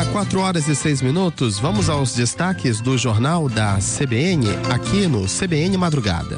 4h06, vamos aos destaques do Jornal da CBN, aqui no CBN Madrugada.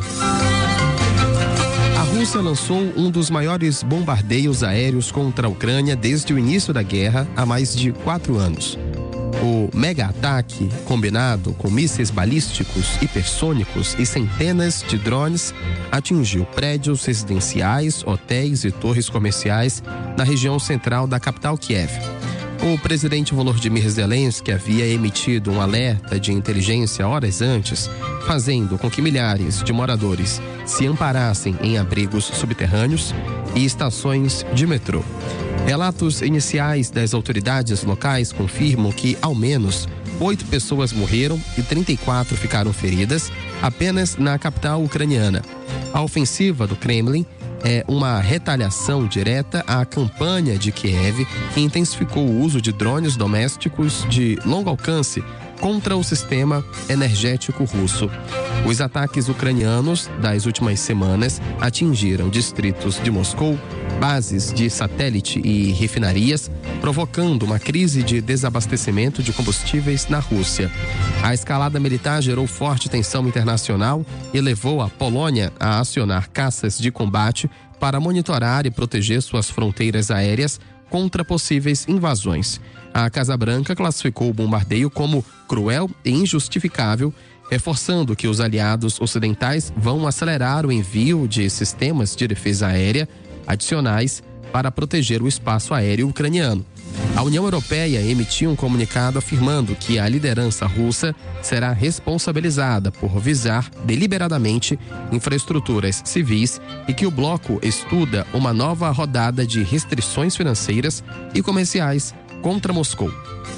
A Rússia lançou um dos maiores bombardeios aéreos contra a Ucrânia desde o início da guerra, há mais de 4 anos. O mega-ataque, combinado com mísseis balísticos, hipersônicos e centenas de drones, atingiu prédios residenciais, hotéis e torres comerciais na região central da capital Kiev. O presidente Volodymyr Zelensky havia emitido um alerta de inteligência horas antes, fazendo com que milhares de moradores se amparassem em abrigos subterrâneos e estações de metrô. Relatos iniciais das autoridades locais confirmam que, ao menos, 8 pessoas morreram e 34 ficaram feridas apenas na capital ucraniana. A ofensiva do Kremlin é uma retaliação direta à campanha de Kiev, que intensificou o uso de drones domésticos de longo alcance contra o sistema energético russo. Os ataques ucranianos das últimas semanas atingiram distritos de Moscou, bases de satélite e refinarias, provocando uma crise de desabastecimento de combustíveis na Rússia. A escalada militar gerou forte tensão internacional e levou a Polônia a acionar caças de combate para monitorar e proteger suas fronteiras aéreas contra possíveis invasões. A Casa Branca classificou o bombardeio como cruel e injustificável, reforçando que os aliados ocidentais vão acelerar o envio de sistemas de defesa aérea adicionais para proteger o espaço aéreo ucraniano. A União Europeia emitiu um comunicado afirmando que a liderança russa será responsabilizada por visar deliberadamente infraestruturas civis e que o bloco estuda uma nova rodada de restrições financeiras e comerciais contra Moscou.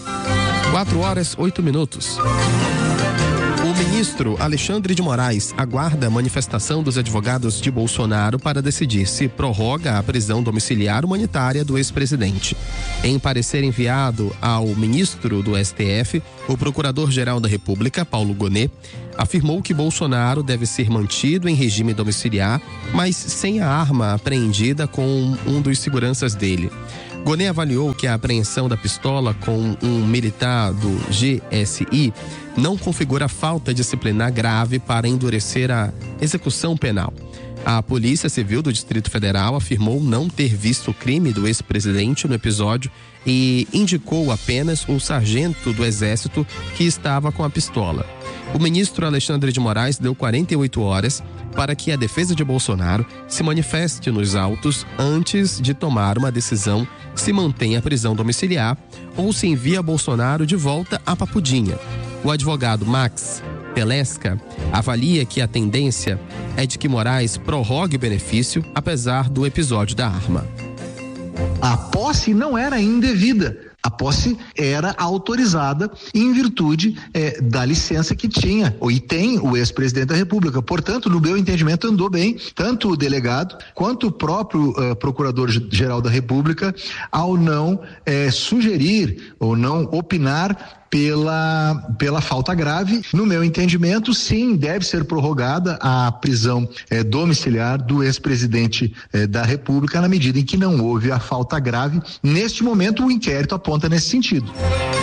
4h08. O ministro Alexandre de Moraes aguarda a manifestação dos advogados de Bolsonaro para decidir se prorroga a prisão domiciliar humanitária do ex-presidente. Em parecer enviado ao ministro do STF, o procurador-geral da República, Paulo Gonet, afirmou que Bolsonaro deve ser mantido em regime domiciliar, mas sem a arma apreendida com um dos seguranças dele. Gonet avaliou que a apreensão da pistola com um militar do GSI não configura falta disciplinar grave para endurecer a execução penal. A Polícia Civil do Distrito Federal afirmou não ter visto o crime do ex-presidente no episódio e indicou apenas o sargento do Exército que estava com a pistola. O ministro Alexandre de Moraes deu 48 horas para que a defesa de Bolsonaro se manifeste nos autos antes de tomar uma decisão se mantém a prisão domiciliar ou se envia Bolsonaro de volta à Papudinha. O advogado Max Telesca avalia que a tendência é de que Moraes prorrogue o benefício, apesar do episódio da arma. A posse não era indevida. A posse era autorizada em virtude da licença que tinha e tem o ex-presidente da República. Portanto, no meu entendimento, andou bem tanto o delegado quanto o próprio procurador-geral da República ao não sugerir ou não opinar pela falta grave. No meu entendimento, sim, deve ser prorrogada a prisão domiciliar do ex-presidente da República na medida em que não houve a falta grave. Neste momento, o inquérito aponta nesse sentido.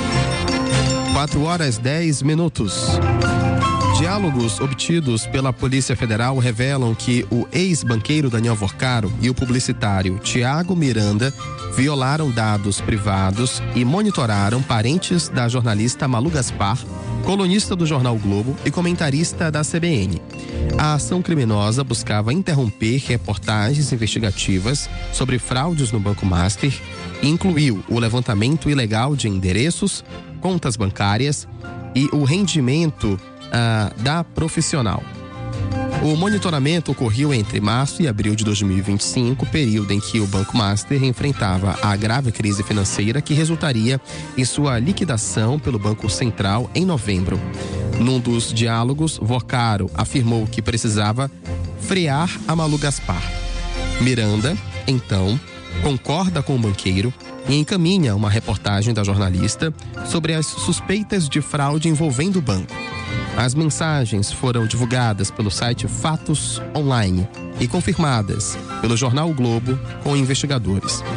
4h10. Diálogos obtidos pela Polícia Federal revelam que o ex-banqueiro Daniel Vorcaro e o publicitário Tiago Miranda violaram dados privados e monitoraram parentes da jornalista Malu Gaspar, colunista do jornal Globo e comentarista da CBN. A ação criminosa buscava interromper reportagens investigativas sobre fraudes no Banco Master e incluiu o levantamento ilegal de endereços, contas bancárias e o rendimento da profissional. O monitoramento ocorreu entre março e abril de 2025, período em que o Banco Master enfrentava a grave crise financeira que resultaria em sua liquidação pelo Banco Central em novembro. Num dos diálogos, Vorcaro afirmou que precisava frear a Malu Gaspar. Miranda, então, concorda com o banqueiro e encaminha uma reportagem da jornalista sobre as suspeitas de fraude envolvendo o banco. As mensagens foram divulgadas pelo site Fatos Online e confirmadas pelo jornal o Globo com investigadores.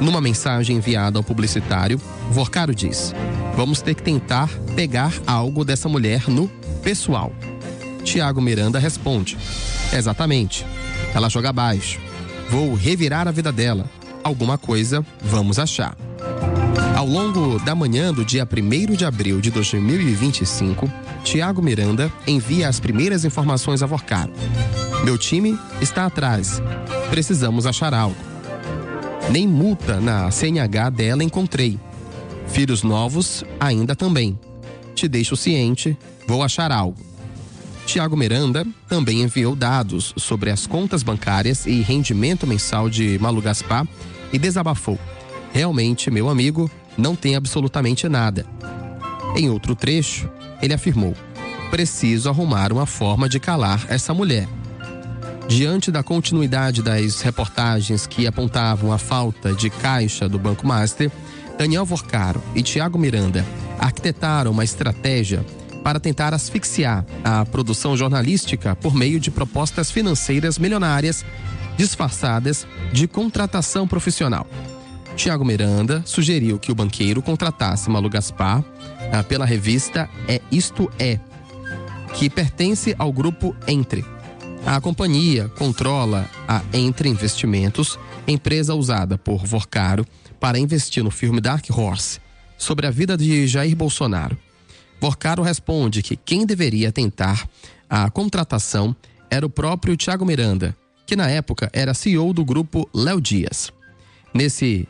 Numa mensagem enviada ao publicitário, Vorcaro diz: vamos ter que tentar pegar algo dessa mulher no pessoal. Tiago Miranda responde: exatamente. Ela joga baixo. Vou revirar a vida dela. Alguma coisa vamos achar. Ao longo da manhã do dia 1º de abril de 2025, Tiago Miranda envia as primeiras informações a Vorcaro. Meu time está atrás. Precisamos achar algo. Nem multa na CNH dela encontrei. Filhos novos ainda também. Te deixo ciente, vou achar algo. Tiago Miranda também enviou dados sobre as contas bancárias e rendimento mensal de Malu Gaspar e desabafou: realmente, meu amigo, não tem absolutamente nada. Em outro trecho, ele afirmou: preciso arrumar uma forma de calar essa mulher. Diante da continuidade das reportagens que apontavam a falta de caixa do Banco Master, Daniel Vorcaro e Tiago Miranda arquitetaram uma estratégia para tentar asfixiar a produção jornalística por meio de propostas financeiras milionárias disfarçadas de contratação profissional. Tiago Miranda sugeriu que o banqueiro contratasse Malu Gaspar pela revista Isto É, que pertence ao grupo Entre. A companhia controla a Entre Investimentos, empresa usada por Vorcaro para investir no filme Dark Horse, sobre a vida de Jair Bolsonaro. Vorcaro responde que quem deveria tentar a contratação era o próprio Tiago Miranda, que na época era CEO do grupo Léo Dias. Nesse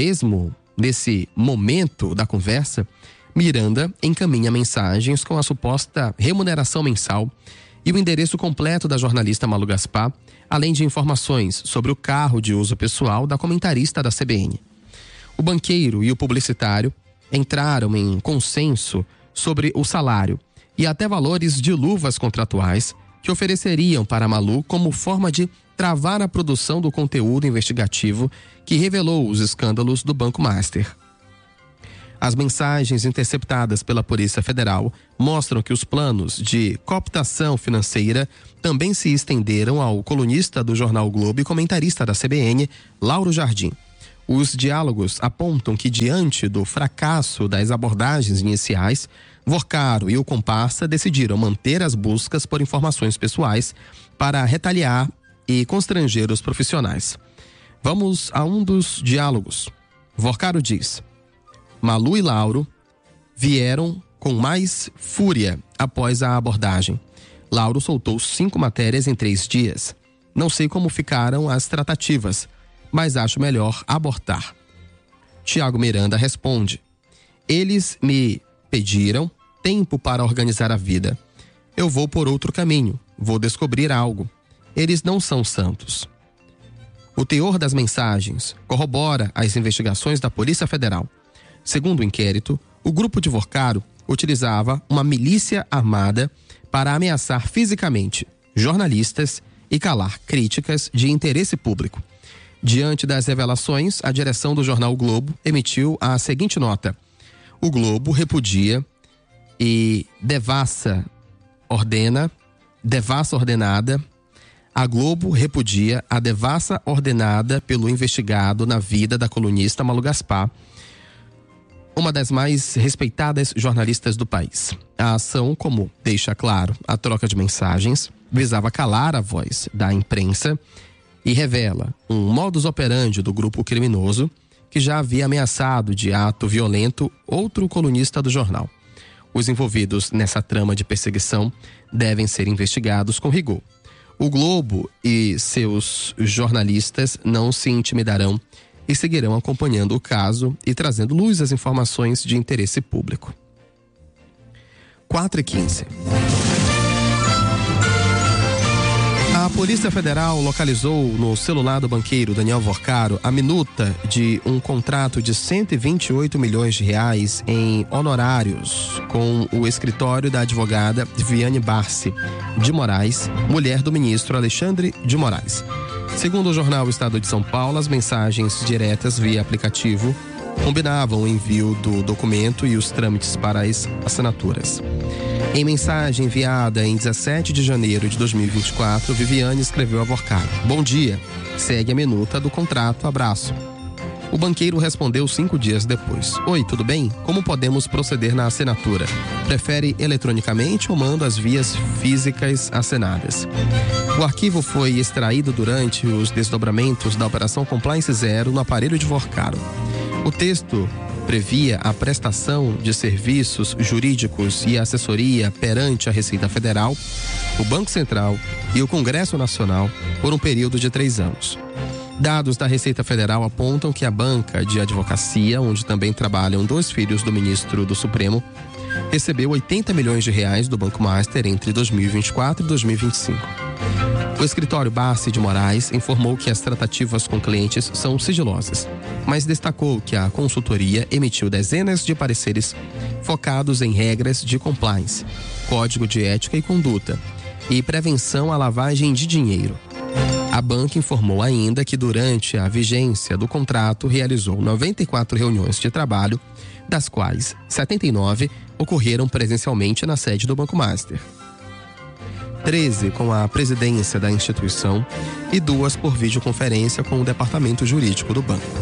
momento da conversa, Miranda encaminha mensagens com a suposta remuneração mensal e o endereço completo da jornalista Malu Gaspar, além de informações sobre o carro de uso pessoal da comentarista da CBN. O banqueiro e o publicitário entraram em consenso sobre o salário e até valores de luvas contratuais que ofereceriam para Malu como forma de travar a produção do conteúdo investigativo que revelou os escândalos do Banco Master. As mensagens interceptadas pela Polícia Federal mostram que os planos de cooptação financeira também se estenderam ao colunista do jornal o Globo e comentarista da CBN, Lauro Jardim. Os diálogos apontam que, diante do fracasso das abordagens iniciais, Vorcaro e o comparsa decidiram manter as buscas por informações pessoais para retaliar e constranger os profissionais. Vamos a um dos diálogos. Vorcaro diz: Malu e Lauro vieram com mais fúria após a abordagem. Lauro soltou 5 matérias em 3 dias. Não sei como ficaram as tratativas, mas acho melhor abortar. Tiago Miranda responde: eles me pediram tempo para organizar a vida. Eu vou por outro caminho, vou descobrir algo. Eles não são santos. O teor das mensagens corrobora as investigações da Polícia Federal. Segundo o inquérito, o grupo de Vorcaro utilizava uma milícia armada para ameaçar fisicamente jornalistas e calar críticas de interesse público. Diante das revelações, a direção do jornal o Globo emitiu a seguinte nota: o Globo repudia e devassa ordenada. A Globo repudia a devassa ordenada pelo investigado na vida da colunista Malu Gaspar, uma das mais respeitadas jornalistas do país. A ação, como deixa claro a troca de mensagens, visava calar a voz da imprensa e revela um modus operandi do grupo criminoso que já havia ameaçado de ato violento outro colunista do jornal. Os envolvidos nessa trama de perseguição devem ser investigados com rigor. O Globo e seus jornalistas não se intimidarão e seguirão acompanhando o caso e trazendo luz às informações de interesse público. 4h15. A Polícia Federal localizou no celular do banqueiro Daniel Vorcaro a minuta de um contrato de 128 milhões de reais em honorários com o escritório da advogada Viviane Barsi de Moraes, mulher do ministro Alexandre de Moraes. Segundo o jornal Estado de São Paulo, as mensagens diretas via aplicativo combinavam o envio do documento e os trâmites para as assinaturas. Em mensagem enviada em 17 de janeiro de 2024, Viviane escreveu a Vorcaro: bom dia, segue a minuta do contrato, abraço. O banqueiro respondeu 5 dias depois: Oi, tudo bem? Como podemos proceder na assinatura? Prefere eletronicamente ou manda as vias físicas assinadas? O arquivo foi extraído durante os desdobramentos da Operação Compliance Zero no aparelho de Vorcaro. O texto previa a prestação de serviços jurídicos e assessoria perante a Receita Federal, o Banco Central e o Congresso Nacional por um período de 3 anos. Dados da Receita Federal apontam que a banca de advocacia, onde também trabalham 2 filhos do ministro do Supremo, recebeu R$80 milhões do Banco Master entre 2024 e 2025. O escritório Barsi de Moraes informou que as tratativas com clientes são sigilosas, mas destacou que a consultoria emitiu dezenas de pareceres focados em regras de compliance, código de ética e conduta e prevenção à lavagem de dinheiro. A banca informou ainda que durante a vigência do contrato realizou 94 reuniões de trabalho, das quais 79 ocorreram presencialmente na sede do Banco Master, 13 com a presidência da instituição e 2 por videoconferência com o departamento jurídico do banco.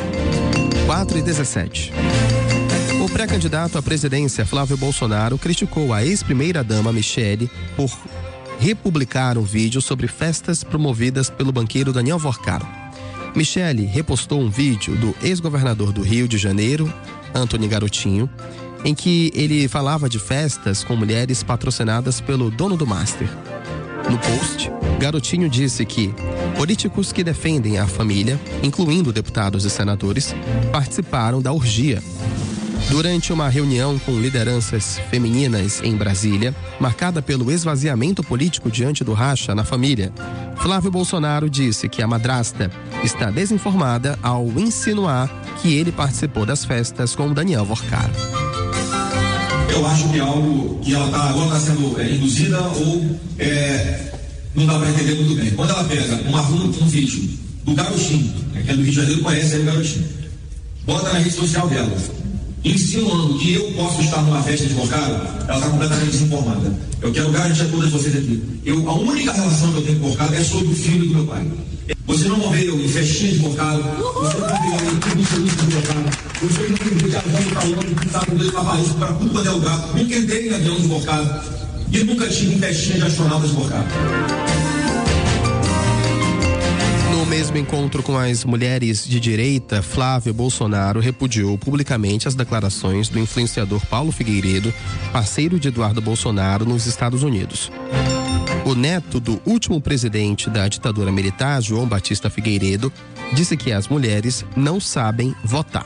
4:17. O pré-candidato à presidência Flávio Bolsonaro criticou a ex-primeira-dama Michele por republicar um vídeo sobre festas promovidas pelo banqueiro Daniel Vorcaro. Michele repostou um vídeo do ex-governador do Rio de Janeiro, Antony Garotinho, em que ele falava de festas com mulheres patrocinadas pelo dono do Master. No post, Garotinho disse que políticos que defendem a família, incluindo deputados e senadores, participaram da orgia. Durante uma reunião com lideranças femininas em Brasília, marcada pelo esvaziamento político diante do racha na família, Flávio Bolsonaro disse que a madrasta está desinformada ao insinuar que ele participou das festas com Daniel Vorcaro. Eu acho que é algo que ela está sendo induzida ou não dá para entender muito bem. Quando ela pega um vídeo do Garotinho, que é do Rio de Janeiro, conhece aí o Garotinho, bota na rede social dela, insinuando que eu posso estar numa festa de Vorcaro, ela está completamente desinformada. Eu quero garantir a todas vocês aqui. A única relação que eu tenho com Vorcaro é sobre o filho do meu pai. Você não vão ver eu em festinha de Vorcaro, você não vai ver eu em tudo serviço de Vorcaro, você não vai ver viajando para onde, que está com dois papaís para tudo quanto é lugar. Nunca entrei em avião de Vorcaro e nunca tive em festinha de astronautas de Vorcaro. No mesmo encontro com as mulheres de direita, Flávio Bolsonaro repudiou publicamente as declarações do influenciador Paulo Figueiredo, parceiro de Eduardo Bolsonaro nos Estados Unidos. O neto do último presidente da ditadura militar, João Batista Figueiredo, disse que as mulheres não sabem votar.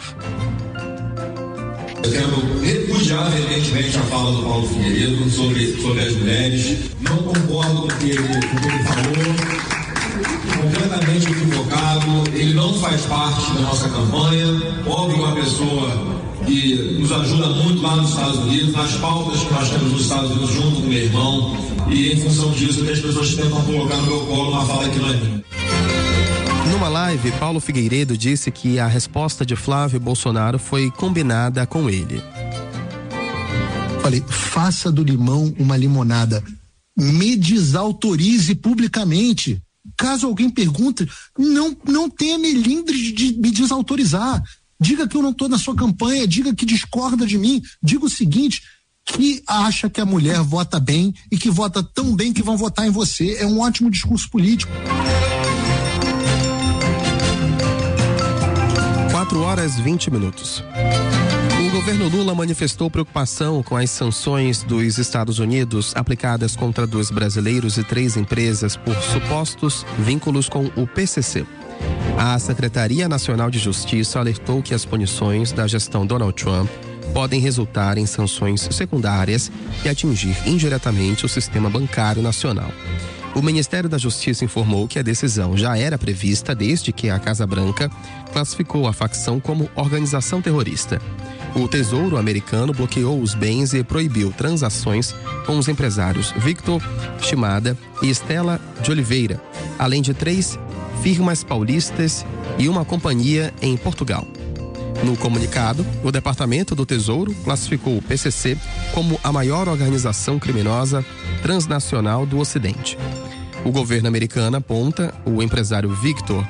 Eu quero repudiar veementemente a fala do Paulo Figueiredo sobre as mulheres. Não concordo com o que ele falou. Completamente equivocado, ele não faz parte da nossa campanha. Óbvio que uma pessoa que nos ajuda muito lá nos Estados Unidos, nas pautas que nós temos nos Estados Unidos junto com meu irmão, e em função disso as pessoas tentam colocar no meu colo uma fala que não é minha. Numa live, Paulo Figueiredo disse que a resposta de Flávio Bolsonaro foi combinada com ele. Falei, faça do limão uma limonada, me desautorize publicamente. Caso alguém pergunte, não tenha melindre de me desautorizar. Diga que eu não estou na sua campanha, diga que discorda de mim. Diga o seguinte, que acha que a mulher vota bem e que vota tão bem que vão votar em você. É um ótimo discurso político. 4:20. O governo Lula manifestou preocupação com as sanções dos Estados Unidos aplicadas contra 2 brasileiros e 3 empresas por supostos vínculos com o PCC. A Secretaria Nacional de Justiça alertou que as punições da gestão Donald Trump podem resultar em sanções secundárias e atingir indiretamente o sistema bancário nacional. O Ministério da Justiça informou que a decisão já era prevista desde que a Casa Branca classificou a facção como organização terrorista. O Tesouro americano bloqueou os bens e proibiu transações com os empresários Victor Shimada e Estela de Oliveira, além de 3 firmas paulistas e uma companhia em Portugal. No comunicado, o Departamento do Tesouro classificou o PCC como a maior organização criminosa transnacional do Ocidente. O governo americano aponta o empresário Victor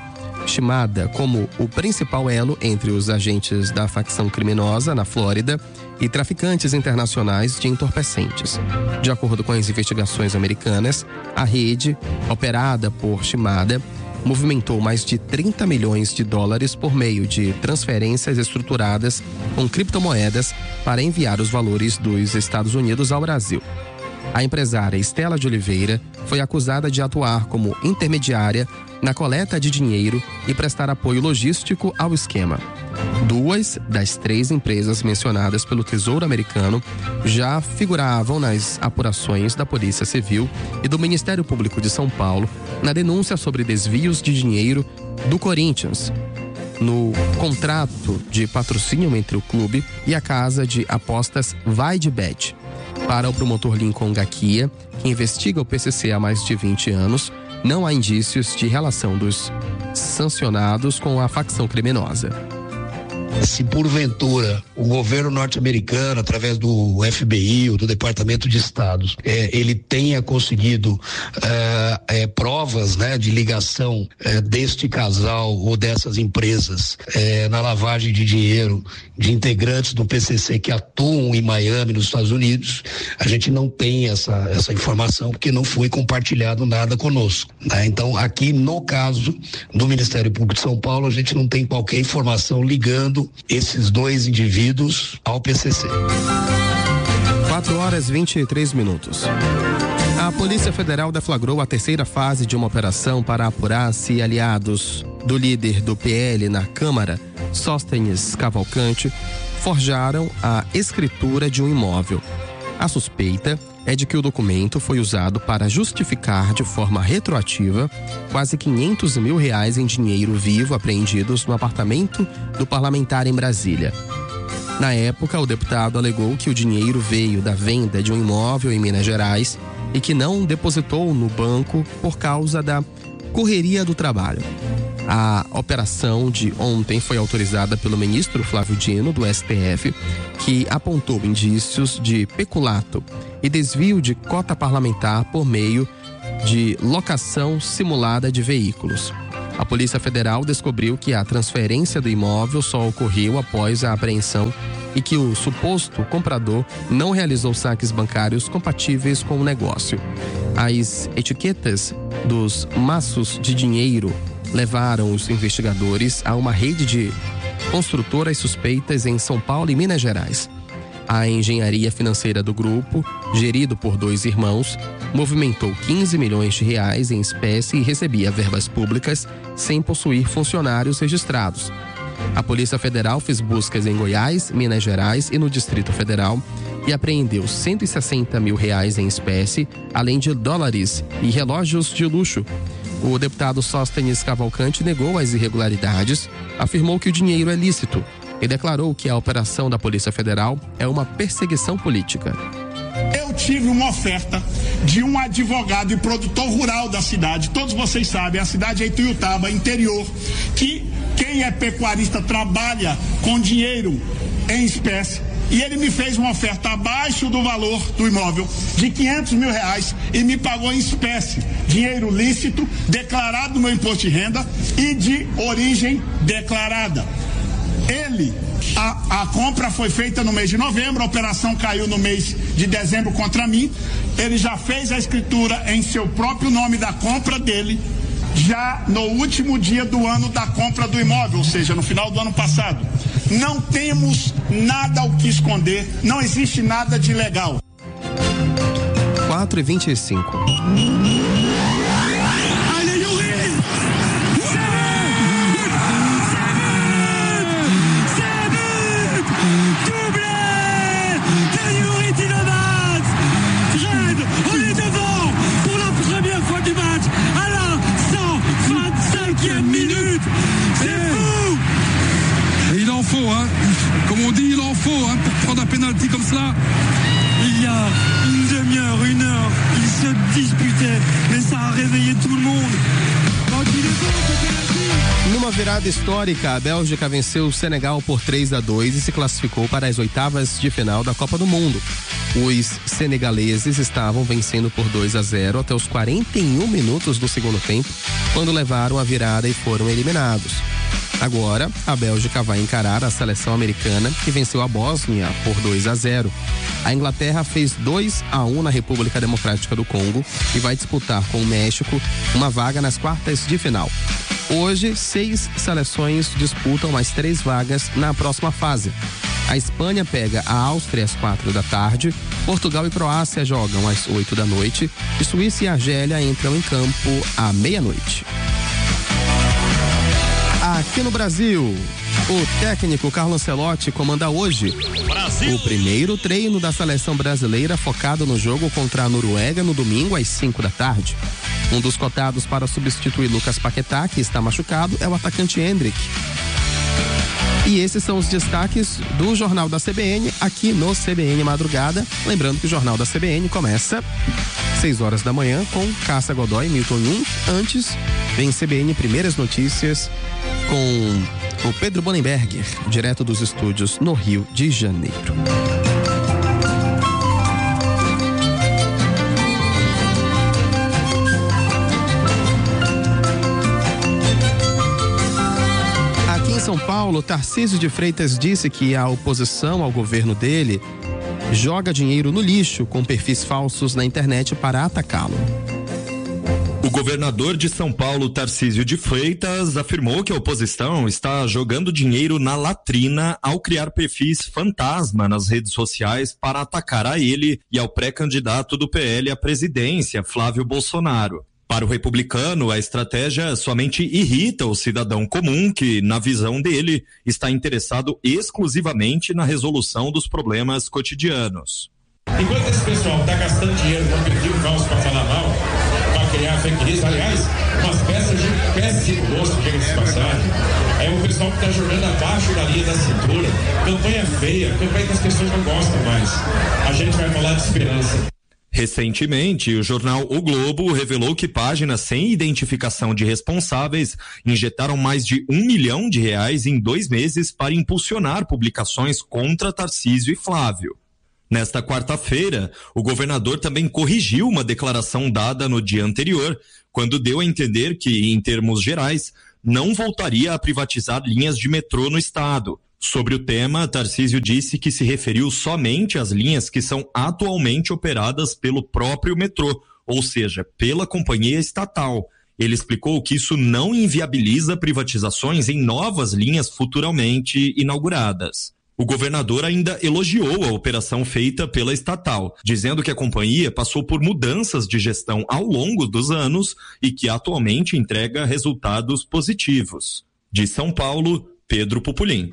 Shimada como o principal elo entre os agentes da facção criminosa na Flórida e traficantes internacionais de entorpecentes. De acordo com as investigações americanas, a rede, operada por Shimada, movimentou mais de 30 milhões de dólares por meio de transferências estruturadas com criptomoedas para enviar os valores dos Estados Unidos ao Brasil. A empresária Estela de Oliveira foi acusada de atuar como intermediária na coleta de dinheiro e prestar apoio logístico ao esquema. 2 das 3 empresas mencionadas pelo Tesouro Americano já figuravam nas apurações da Polícia Civil e do Ministério Público de São Paulo na denúncia sobre desvios de dinheiro do Corinthians no contrato de patrocínio entre o clube e a casa de apostas Vai de Bet. Para o promotor Lincoln Gaquia, que investiga o PCC há mais de 20 anos, não há indícios de relação dos sancionados com a facção criminosa. Se porventura o governo norte-americano, através do FBI ou do Departamento de Estado, ele tenha conseguido provas, né, de ligação deste casal ou dessas empresas na lavagem de dinheiro de integrantes do PCC que atuam em Miami, nos Estados Unidos, a gente não tem essa informação porque não foi compartilhado nada conosco, né? Então, aqui no caso do Ministério Público de São Paulo, a gente não tem qualquer informação ligando esses 2 indivíduos ao PCC. 4h23. A Polícia Federal deflagrou a terceira fase de uma operação para apurar se aliados do líder do PL na Câmara, Sóstenes Cavalcante, forjaram a escritura de um imóvel. A suspeita é de que o documento foi usado para justificar de forma retroativa quase R$500 mil em dinheiro vivo apreendidos no apartamento do parlamentar em Brasília. Na época, o deputado alegou que o dinheiro veio da venda de um imóvel em Minas Gerais e que não depositou no banco por causa da correria do trabalho. A operação de ontem foi autorizada pelo ministro Flávio Dino, do STF, que apontou indícios de peculato e desvio de cota parlamentar por meio de locação simulada de veículos. A Polícia Federal descobriu que a transferência do imóvel só ocorreu após a apreensão e que o suposto comprador não realizou saques bancários compatíveis com o negócio. As etiquetas dos maços de dinheiro levaram os investigadores a uma rede de construtoras suspeitas em São Paulo e Minas Gerais. A engenharia financeira do grupo, gerido por 2 irmãos, movimentou R$15 milhões em espécie e recebia verbas públicas sem possuir funcionários registrados. A Polícia Federal fez buscas em Goiás, Minas Gerais e no Distrito Federal e apreendeu R$160 mil em espécie, além de dólares e relógios de luxo. O deputado Sóstenes Cavalcante negou as irregularidades, afirmou que o dinheiro é lícito e declarou que a operação da Polícia Federal é uma perseguição política. Eu tive uma oferta de um advogado e produtor rural da cidade, todos vocês sabem, a cidade é Ituiutaba, interior, que quem é pecuarista trabalha com dinheiro em espécie. E ele me fez uma oferta abaixo do valor do imóvel de R$500 mil e me pagou em espécie, dinheiro lícito, declarado no imposto de renda e de origem declarada. A compra foi feita no mês de novembro, a operação caiu no mês de dezembro contra mim. Ele já fez a escritura em seu próprio nome da compra dele, já no último dia do ano da compra do imóvel, ou seja, no final do ano passado. Não temos nada ao que esconder, não existe nada de ilegal. 4h25. Comme on dit, il en faut pour prendre un pénalty comme cela. Il y a une demi-heure, 1 heure, ils se disputaient, mais ça a réveillé tout le monde. Donc il est bon ce pénalty. Numa virada histórica, a Bélgica venceu o Senegal por 3-2 e se classificou para as oitavas de final da Copa do Mundo. Os senegaleses estavam vencendo por 2-0 até os 41 minutos do segundo tempo, quando levaram a virada e foram eliminados. Agora, a Bélgica vai encarar a seleção americana, que venceu a Bósnia por 2-0. A Inglaterra fez 2-1 na República Democrática do Congo e vai disputar com o México uma vaga nas quartas de final. Hoje, 6 seleções disputam mais 3 vagas na próxima fase. A Espanha pega a Áustria às 4 da tarde, Portugal e Croácia jogam às 8 da noite e Suíça e Argélia entram em campo à meia-noite. Aqui no Brasil, o técnico Carlo Ancelotti comanda hoje o primeiro treino da seleção brasileira focado no jogo contra a Noruega no domingo às 5 da tarde. Um dos cotados para substituir Lucas Paquetá, que está machucado, é o atacante Endrick. E esses são os destaques do Jornal da CBN aqui no CBN Madrugada. Lembrando que o Jornal da CBN começa 6 horas da manhã com Cássia Godoy e Milton Jung. Antes, vem CBN Primeiras Notícias com o Pedro Bonenberger, direto dos estúdios no Rio de Janeiro. Aqui em São Paulo, Tarcísio de Freitas disse que a oposição ao governo dele joga dinheiro no lixo com perfis falsos na internet para atacá-lo. O governador de São Paulo, Tarcísio de Freitas, afirmou que a oposição está jogando dinheiro na latrina ao criar perfis fantasma nas redes sociais para atacar a ele e ao pré-candidato do PL à presidência, Flávio Bolsonaro. Para o republicano, a estratégia somente irrita o cidadão comum que, na visão dele, está interessado exclusivamente na resolução dos problemas cotidianos. Enquanto esse pessoal está gastando dinheiro com perfil falso para falar mal, para criar fake news, aliás, umas peças de péssimo gosto, diga-se de passagem, é o pessoal que está jogando abaixo da linha da cintura, campanha feia, campanha que as pessoas não gostam mais. A gente vai falar de esperança. Recentemente, o jornal O Globo revelou que páginas sem identificação de responsáveis injetaram mais de R$1 milhão em 2 meses para impulsionar publicações contra Tarcísio e Flávio. Nesta quarta-feira, o governador também corrigiu uma declaração dada no dia anterior, quando deu a entender que, em termos gerais, não voltaria a privatizar linhas de metrô no estado. Sobre o tema, Tarcísio disse que se referiu somente às linhas que são atualmente operadas pelo próprio metrô, ou seja, pela companhia estatal. Ele explicou que isso não inviabiliza privatizações em novas linhas futuramente inauguradas. O governador ainda elogiou a operação feita pela estatal, dizendo que a companhia passou por mudanças de gestão ao longo dos anos e que atualmente entrega resultados positivos. De São Paulo, Pedro Pupulim.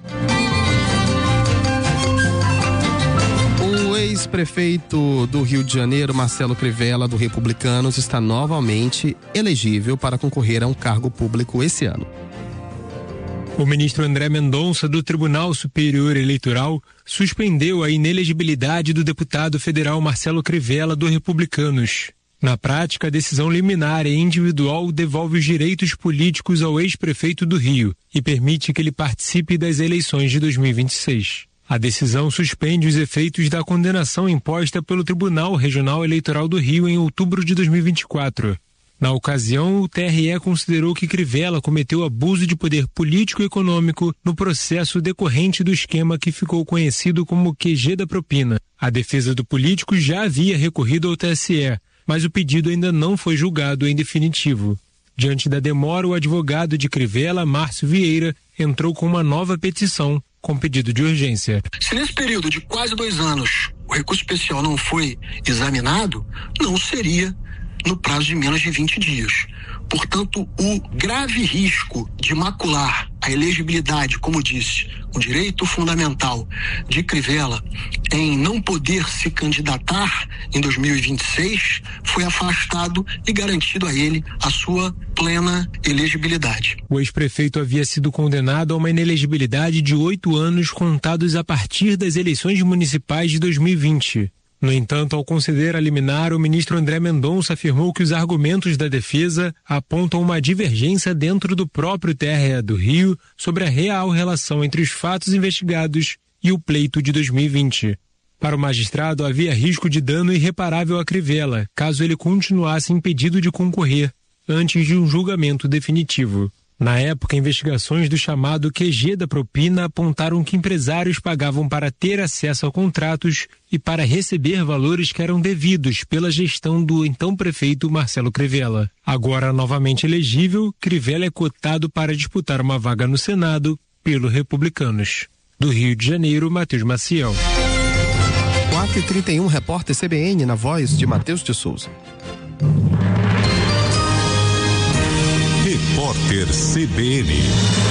O ex-prefeito do Rio de Janeiro, Marcelo Crivella, do Republicanos, está novamente elegível para concorrer a um cargo público esse ano. O ministro André Mendonça, do Tribunal Superior Eleitoral, suspendeu a inelegibilidade do deputado federal Marcelo Crivella, do Republicanos. Na prática, a decisão liminar e individual devolve os direitos políticos ao ex-prefeito do Rio e permite que ele participe das eleições de 2026. A decisão suspende os efeitos da condenação imposta pelo Tribunal Regional Eleitoral do Rio em outubro de 2024. Na ocasião, o TRE considerou que Crivella cometeu abuso de poder político e econômico no processo decorrente do esquema que ficou conhecido como QG da propina. A defesa do político já havia recorrido ao TSE, mas o pedido ainda não foi julgado em definitivo. Diante da demora, o advogado de Crivella, Márcio Vieira, entrou com uma nova petição com pedido de urgência. Se nesse período de quase 2 anos o recurso especial não foi examinado, não seria no prazo de menos de 20 dias. Portanto, o grave risco de macular a elegibilidade, como disse, o direito fundamental de Crivella em não poder se candidatar em 2026 foi afastado e garantido a ele a sua plena elegibilidade. O ex-prefeito havia sido condenado a uma inelegibilidade de 8 anos contados a partir das eleições municipais de 2020. No entanto, ao conceder a liminar, o ministro André Mendonça afirmou que os argumentos da defesa apontam uma divergência dentro do próprio TRE do Rio sobre a real relação entre os fatos investigados e o pleito de 2020. Para o magistrado, havia risco de dano irreparável a Crivella, caso ele continuasse impedido de concorrer, antes de um julgamento definitivo. Na época, investigações do chamado QG da propina apontaram que empresários pagavam para ter acesso a contratos e para receber valores que eram devidos pela gestão do então prefeito Marcelo Crivella. Agora novamente elegível, Crivella é cotado para disputar uma vaga no Senado pelo Republicanos. Do Rio de Janeiro, Matheus Maciel. 4h31, repórter CBN na voz de Matheus de Souza. Repórter CBN.